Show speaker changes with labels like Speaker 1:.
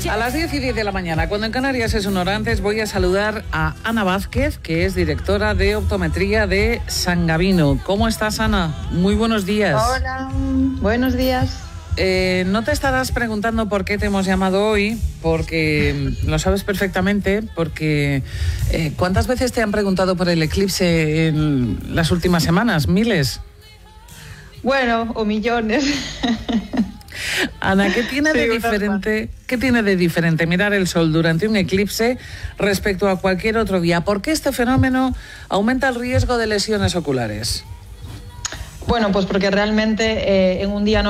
Speaker 1: A las 10:10 de la mañana, cuando en Canarias es una hora antes, voy a saludar a Ana Vázquez, que es directora de optometría de San Gavino. ¿Cómo estás, Ana? Muy buenos días.
Speaker 2: Hola, buenos días.
Speaker 1: No te estarás preguntando por qué te hemos llamado hoy, porque lo sabes perfectamente, porque ¿cuántas veces te han preguntado por el eclipse en las últimas semanas? ¿Miles?
Speaker 2: Bueno, o millones.
Speaker 1: Ana, ¿qué tiene de diferente mirar el sol durante un eclipse respecto a cualquier otro día? ¿Por qué este fenómeno aumenta el riesgo de lesiones oculares?
Speaker 2: Bueno, pues porque realmente en un día